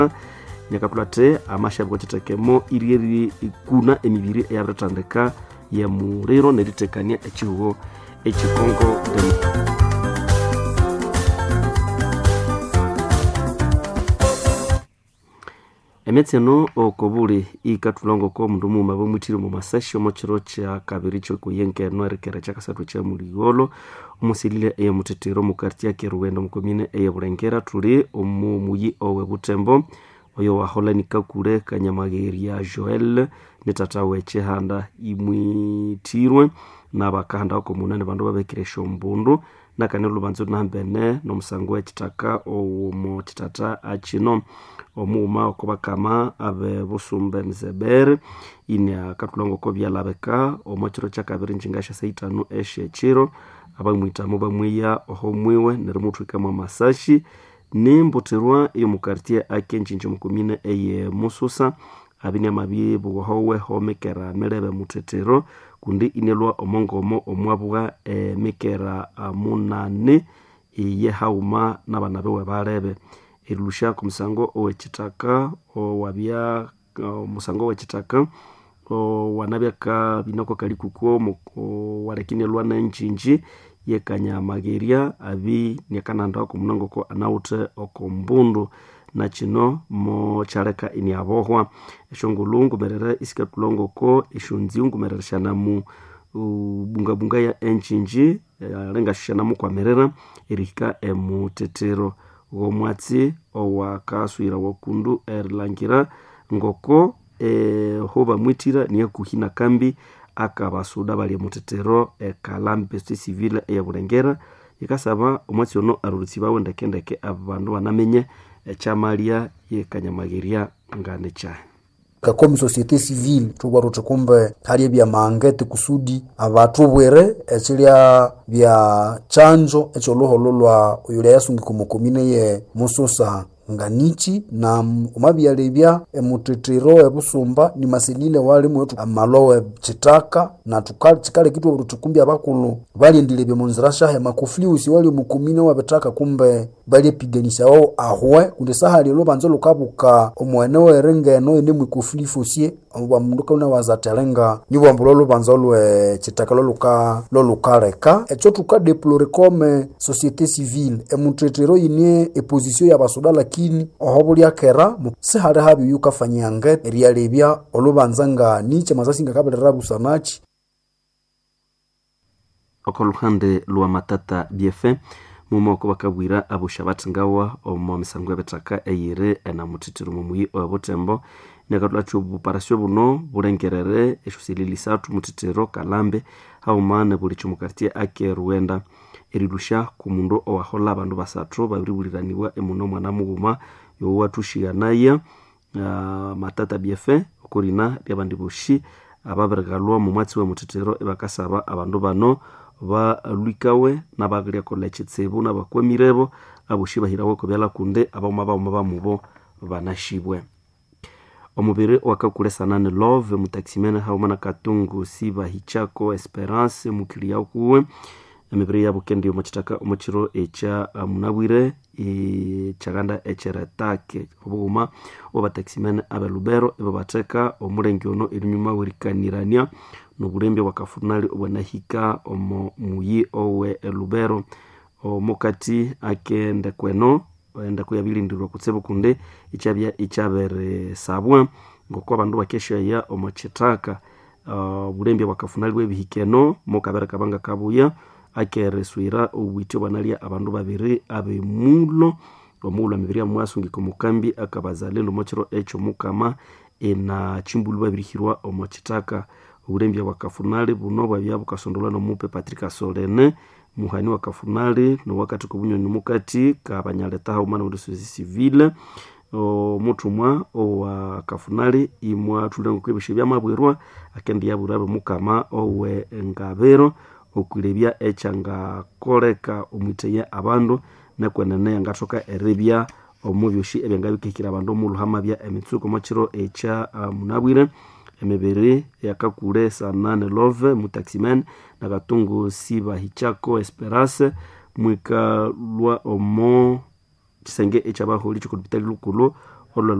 nyakatulate amashabwa kitekemo iriri ikuna emibiri eyabratandika ya muriro neritekania ekihugo ekikongo emetseno okobuli ikatulongo ko mundu muma bomwitire mu masashi omukiro kya kabiri kyo kuyenke no erekera kya kasatu kya muligolo umusilile eye mutetero mu quartier ya Ruwendo mu commune eye Burengera tuli omumuyi owe Butembo oyo wahola nikakure Kanyamageria Joel nitatawe chehanda imwitirwe nabakahanda ko munane bandu babekiresho mbundu nakanelo banzo nambene no musango wekitaka owo kitata akino omuma okubakama abe busumbe mzebere inya katulongo ko byalabeka omukiro kya kabiri njingasha saitano eshe chiro abamwitamo bamwiya ohomwiwe nerimutwika mu masashi nimbutirwa iyo mu quartier akenjinje mu commune eye Mususa abinya mabibu howe homekera melebe mutetero kundi inelwa omongomo omwabwa mekera munane iye hauma nabana bewe barebe ilusha kumusango owekitaka owabya musango wekitaka wanabyaka binoko kalikuko warekinelwa na njinji yekanyamageria abi nyakananda ko munango ko anaute okombundu na kino mo chareka ini abohwa eshongulungu merere isikatulongo ko ishunziungu merere shana mu bunga ya enjinji lenga shana mu kwa merera erika emutetero gomwatsi owakaswira wakundu erlangira ngoko hoba mwitira niye kuhina kambi akabasuda bali mutetero Kalambe civile ya Burengera ikasaba omwatsi ono arurutsi bawe ndekendeke abandu banamenye chamalia ye Kanyamageria ngane cha kakomi societe civile tubarote kumbe hali bya mangete kusudi abatubwere ekilia bya chanjo ecyoloholo uyule yasungi kumukomine ye Mususa nganichi na umabyalebya emutetero ebusumba ni maselile wali mwetu amalowe chitaka na tukale kitu rutukumbi abakulu bali ndilebye munzirasha he makufliusi wali mukumine wabetaka kumbe bali piganisha wao ahwe kunde sahali lo banzo kabuka omwene werengeno ene mukuflifusie aba munduka una wazatelenga nibo mbulolo banzo lwe chitaka lolukareka echo tukadeplore comme société civile emutetero yine opposition ya basoda lakini ohobuli akera sehale habi yukafanyanga eriyalebya olubanzanga niche mazasinga kabelera busanachi okoluhande lwa matata biefe mumoko bakabwira abushabat ngawa omo misango betaka eyire ena mutitiro mumuyi obutembo nekatulacho buparasyo buno burengerere eshusilisatu mutitiro Kalambe haumane buli chumukartie ake Ruwenda eridusha kumundu owahola abandu basatro babiribuliraniwa emuno mwana muguma yo watushiganaya matata biefe okurina lyabandi bushi ababergalwa mu mwatsi we mutitiro ebakasaba abandu bano balwikawe nabagirya kolechitsebu nabakwemirebo abushibahirawe kubyala kunde abamaba mubo banashibwe omubiri wakakulesa nane love mutaximene haumana katungu siba hichako esperance mukilia kuwe emibiri yabo kendi omachitaka omachiro echa munabwire chaganda echeretake obuma obataximene abelubero ebabateka omulengi ono ilinyuma werikanirania noburembe wakafunali obwanahika omo muyi owe elubero omukati akende kweno enda kuyabilindirwa kutsebo kunde ichabere sabwa ngoko abandu bakesha ya omachitaka burembe wakafunali webihikeno mokabera kabanga kabuya akereswira ubwityo banalia abandu babiri abemulo omulo mibiria mwasungi komukambi akabazalelo mochiro echo mukama ena chimbulu babirihirwa omachitaka urembya wakafunali buno babyabo kasondola no mupe Patrick Solene muhani wakafunali no wakati kubunyoni mukati kabanyaleta haumana muri civile mutumwa wakafunali imwa tulengo kwebishe byamabwerwa akendi yaburabe mukama owe ngabero okulebya echanga koleka omwiteye abandu nekwenene ngatoka erebya omubyoshi ebyangabikikira abandu muluhama bya emitsuko mochiro echa munabwire emebere yakakule sanane love mutaximen nakatungu siba hichako esperance mwika lwa omo kisenge echabaholi chikubitali lukulo olwa